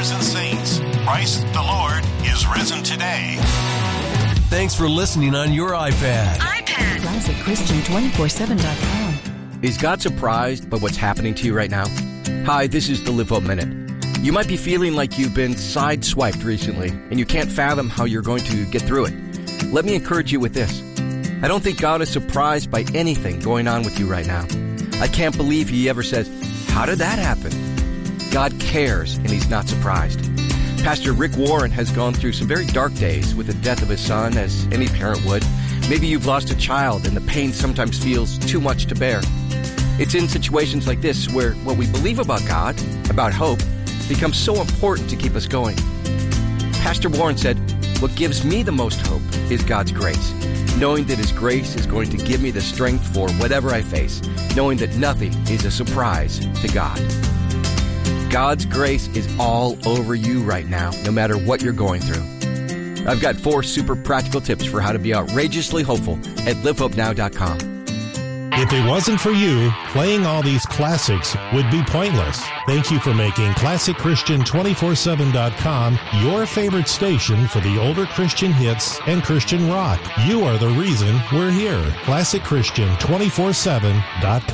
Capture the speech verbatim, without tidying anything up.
risen saints. Christ the Lord is risen today. Thanks for listening on your iPad. iPad. Classic Christian two four seven dot com. Is God surprised by what's happening to you right now? Hi, this is the Live Hope Minute. You might be feeling like you've been sideswiped recently, and you can't fathom how you're going to get through it. Let me encourage you with this. I don't think God is surprised by anything going on with you right now. I can't believe He ever says, "How did that happen?" God cares, and He's not surprised. Pastor Rick Warren has gone through some very dark days with the death of his son, as any parent would. Maybe you've lost a child, and the pain sometimes feels too much to bear. It's in situations like this where what we believe about God, about hope, becomes so important to keep us going. Pastor Warren said, "What gives me the most hope is God's grace, knowing that His grace is going to give me the strength for whatever I face, knowing that nothing is a surprise to God." God's grace is all over you right now, no matter what you're going through. I've got four super practical tips for how to be outrageously hopeful at live hope now dot com. If it wasn't for you, playing all these classics would be pointless. Thank you for making Classic Christian two four seven dot com your favorite station for the older Christian hits and Christian rock. You are the reason we're here. Classic Christian two four seven dot com.